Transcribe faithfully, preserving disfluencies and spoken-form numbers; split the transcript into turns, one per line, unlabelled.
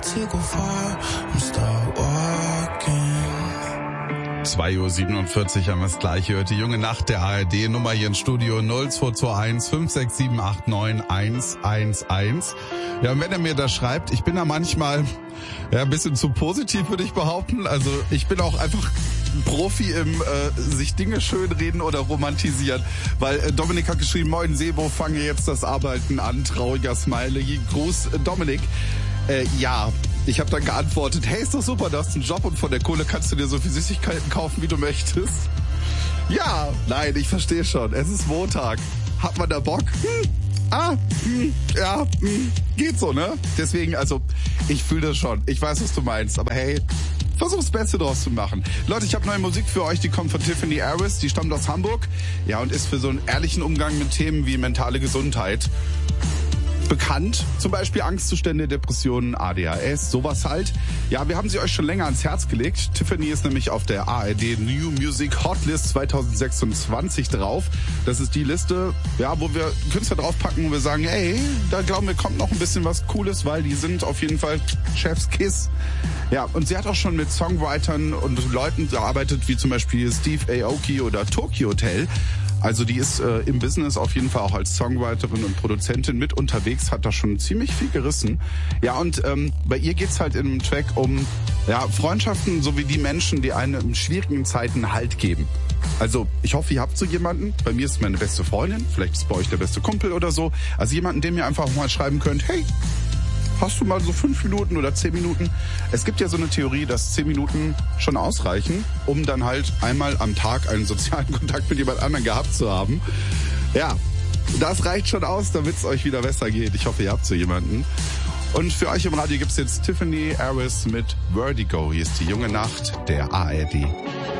to go far and start walking.
zwei Uhr siebenundvierzig haben wir es gleich gehört. Die junge Nacht der A R D. Nummer hier im Studio null zwei zwei eins fünf sechs sieben acht neun eins eins eins. Ja, und wenn er mir das schreibt, ich bin da manchmal ja, ein bisschen zu positiv, würde ich behaupten. Also ich bin auch einfach Profi im äh, sich Dinge schönreden oder romantisieren. Weil äh, Dominik hat geschrieben, moin Sebo, fange jetzt das Arbeiten an. Trauriger Smiley. Gruß äh, Dominik. Äh, ja, ich habe dann geantwortet, hey, ist doch super, du hast einen Job und von der Kohle kannst du dir so viel Süßigkeiten kaufen, wie du möchtest. Ja, nein, ich verstehe schon. Es ist Montag. Hat man da Bock? Hm. Ah, hm, ja, hm, geht so, ne? Deswegen, also, ich fühle das schon. Ich weiß, was du meinst, aber hey, versuch das Beste draus zu machen. Leute, ich habe neue Musik für euch, die kommt von Tiffany Harris, die stammt aus Hamburg, ja, und ist für so einen ehrlichen Umgang mit Themen wie mentale Gesundheit bekannt, zum Beispiel Angstzustände, Depressionen, A D H S, sowas halt. Ja, wir haben sie euch schon länger ans Herz gelegt. Tiffany ist nämlich auf der A R D New Music Hotlist zwanzig sechsundzwanzig drauf. Das ist die Liste, ja, wo wir Künstler draufpacken, wo wir sagen, ey, da glauben wir, kommt noch ein bisschen was Cooles, weil die sind auf jeden Fall Chef's Kiss. Ja, und sie hat auch schon mit Songwritern und Leuten gearbeitet, wie zum Beispiel Steve Aoki oder Tokyo Hotel. Also die ist äh, im Business auf jeden Fall auch als Songwriterin und Produzentin mit unterwegs, hat da schon ziemlich viel gerissen. Ja, und ähm, bei ihr geht's halt in dem Track um ja, Freundschaften sowie die Menschen, die einem in schwierigen Zeiten Halt geben. Also ich hoffe, ihr habt so jemanden. Bei mir ist meine beste Freundin, vielleicht ist bei euch der beste Kumpel oder so. Also jemanden, dem ihr einfach mal schreiben könnt, hey, hast du mal so fünf Minuten oder zehn Minuten? Es gibt ja so eine Theorie, dass zehn Minuten schon ausreichen, um dann halt einmal am Tag einen sozialen Kontakt mit jemand anderem gehabt zu haben. Ja, das reicht schon aus, damit es euch wieder besser geht. Ich hoffe, ihr habt so jemanden. Und für euch im Radio gibt's jetzt Tiffany Harris mit Vertigo. Hier ist die junge Nacht der A R D.